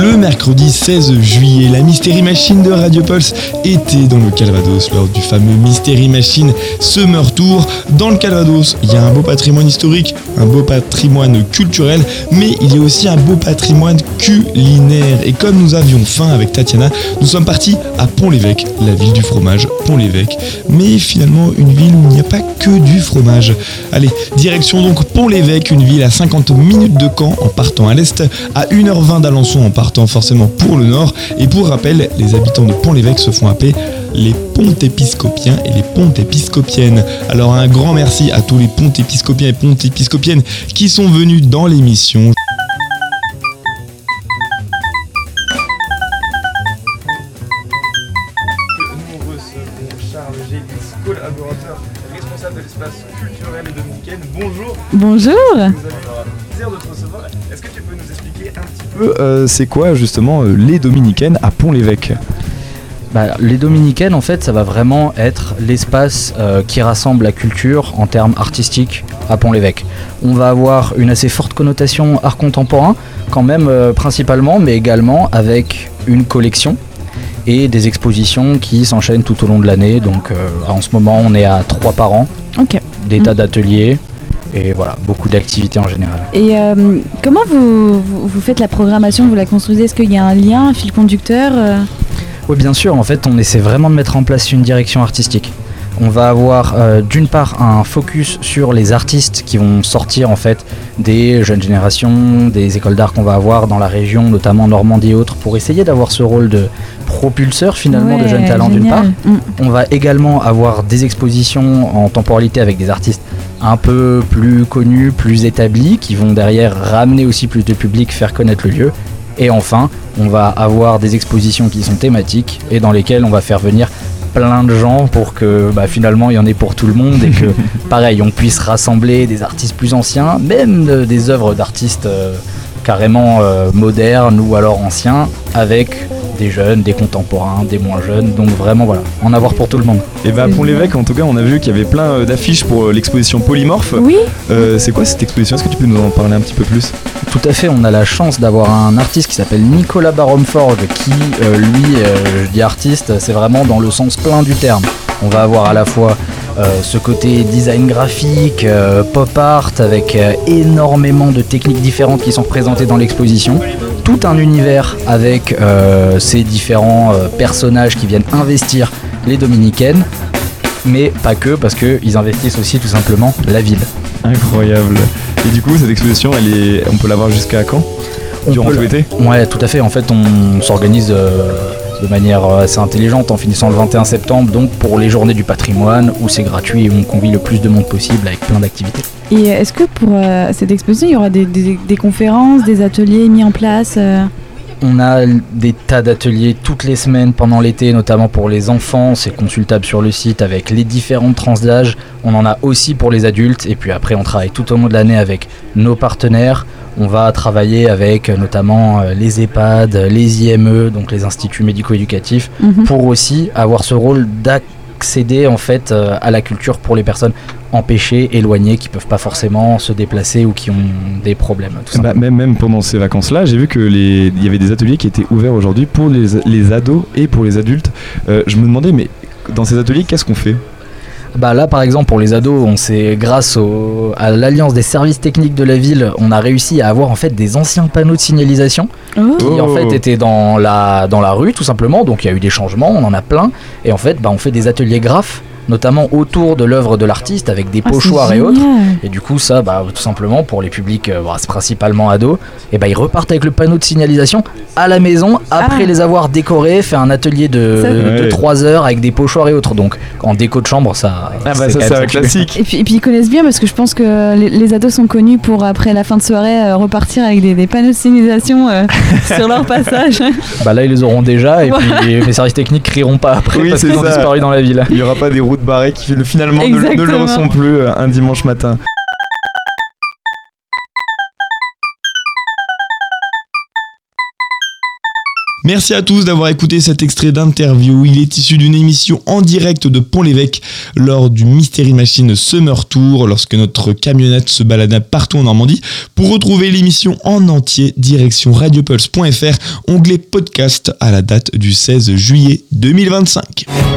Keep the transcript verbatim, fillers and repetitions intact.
Le mercredi seize juillet, la Mystery Machine de Radio Pulse était dans le Calvados lors du fameux Mystery Machine Summer Tour. Dans le Calvados, il y a un beau patrimoine historique, un beau patrimoine culturel, mais il y a aussi un beau patrimoine culinaire. Et comme nous avions faim avec Tatiana, nous sommes partis à Pont-l'Évêque, la ville du fromage, Pont-l'Évêque. Mais finalement, une ville où il n'y a pas que du fromage. Allez, direction donc Pont-l'Évêque, une ville à cinquante minutes de Caen en partant à l'est, à une heure vingt d'Alençon en partant forcément pour le nord. Et pour rappel, les habitants de Pont-l'Évêque se font appeler les Pontépiscopiens et les Pontépiscopiennes. Alors un grand merci à tous les Pontépiscopiens et Pontépiscopiennes qui sont venus dans l'émission. Nous recevons Charles Gélis, collaborateur responsable de l'espace culturel et dominicaine. Bonjour. Bonjour. Nous avons le plaisir de te recevoir. Est-ce que tu peux nous expliquer un petit peu euh, c'est quoi justement euh, les dominicaines à Pont-l'Évêque? Bah, les dominicaines, en fait, ça va vraiment être l'espace euh, qui rassemble la culture en termes artistiques à Pont-l'Évêque. On va avoir une assez forte connotation art contemporain, quand même euh, principalement, mais également avec une collection et des expositions qui s'enchaînent tout au long de l'année. Donc euh, en ce moment, on est à trois par an, Ok. des tas Mm. d'ateliers et voilà, beaucoup d'activités en général. Et euh, comment vous, vous, vous faites la programmation, vous la construisez? Est-ce qu'il y a un lien, un fil conducteur euh Oui, bien sûr, en fait, on essaie vraiment de mettre en place une direction artistique. On va avoir euh, d'une part un focus sur les artistes qui vont sortir en fait des jeunes générations, des écoles d'art qu'on va avoir dans la région, notamment Normandie et autres, pour essayer d'avoir ce rôle de propulseur finalement de Ouais, jeunes talents d'une part. génial. Mm. On va également avoir des expositions en temporalité avec des artistes un peu plus connus, plus établis, qui vont derrière ramener aussi plus de public, faire connaître le lieu. Et enfin, on va avoir des expositions qui sont thématiques et dans lesquelles on va faire venir plein de gens pour que bah, finalement il y en ait pour tout le monde et que pareil on puisse rassembler des artistes plus anciens, même euh, des œuvres d'artistes euh, carrément euh, modernes ou alors anciens, avec des jeunes, des contemporains, des moins jeunes, donc vraiment voilà, en avoir pour tout le monde. Et bah à C'est Pont-l'Évêque, en tout cas, on a vu qu'il y avait plein euh, d'affiches pour euh, l'exposition Polymorphe. Oui. Euh, c'est quoi cette exposition? Est-ce que tu peux nous en parler un petit peu plus? Tout à fait, on a la chance d'avoir un artiste qui s'appelle Nicolas Baromford qui, euh, lui, euh, je dis artiste, c'est vraiment dans le sens plein du terme. On va avoir à la fois euh, ce côté design graphique, euh, pop art, avec euh, énormément de techniques différentes qui sont présentées dans l'exposition. Tout un univers avec euh, ces différents euh, personnages qui viennent investir les dominicaines, mais pas que, parce qu'ils investissent aussi tout simplement la ville. Incroyable. Et du coup, cette exposition, elle est, on peut la voir jusqu'à quand? On Durant peut tout la- l'été? Ouais, tout à fait. En fait, on s'organise euh, de manière assez intelligente en finissant le vingt et un septembre, donc pour les journées du patrimoine, où c'est gratuit et où on convie le plus de monde possible avec plein d'activités. Et est-ce que pour euh, cette exposition, il y aura des, des- des conférences, des ateliers mis en place euh On a des tas d'ateliers toutes les semaines pendant l'été, notamment pour les enfants. C'est consultable sur le site avec les différentes tranches d'âge. On en a aussi pour les adultes. Et puis après, on travaille tout au long de l'année avec nos partenaires. On va travailler avec euh, notamment euh, les EHPAD, les I M E, donc les instituts médico-éducatifs, Mhm. pour aussi avoir ce rôle d'accéder en fait euh, à la culture pour les personnes empêchées, éloignées, qui peuvent pas forcément se déplacer ou qui ont des problèmes. Tout Bah, simplement. même, même pendant ces vacances-là, j'ai vu que les, il y avait des ateliers qui étaient ouverts aujourd'hui pour les, les ados et pour les adultes. Euh, je me demandais, mais dans ces ateliers, qu'est-ce qu'on fait? Bah là par exemple pour les ados, on s'est grâce au, à l'alliance des services techniques de la ville, on a réussi à avoir en fait des anciens panneaux de signalisation Oh. qui en Oh. fait étaient dans la, dans la rue tout simplement, donc il y a eu des changements, on en a plein, et en fait bah, on fait des ateliers graphes, notamment autour de l'œuvre de l'artiste avec des Ah, c'est pochoirs et autres. génial. Et du coup ça bah, tout simplement pour les publics, euh, bah, c'est principalement ados, et bah, ils repartent avec le panneau de signalisation à la maison après Ah. les avoir décorés, fait un atelier de, Ça- de Ouais. trois heures avec des pochoirs et autres, donc en déco de chambre ça... Ah bah c'est ça, quand c'est même un sexy. classique. Et puis, et puis ils connaissent bien parce que je pense que les, les ados sont connus pour après la fin de soirée euh, repartir avec des, des panneaux de signalisation euh, sur leur passage. Bah là ils les auront déjà et Ouais. puis les services techniques crieront pas après Oui, parce c'est qu'ils ont ça. disparu dans la ville. Il n'y aura pas des routes barrées qui finalement ne, ne le Exactement. sont plus euh, un dimanche matin. Merci à tous d'avoir écouté cet extrait d'interview. Il est issu d'une émission en direct de Pont-l'Évêque lors du Mystery Machine Summer Tour, lorsque notre camionnette se balada partout en Normandie. Pour retrouver l'émission en entier, direction radiopulse point f r, onglet podcast à la date du seize juillet deux mille vingt-cinq.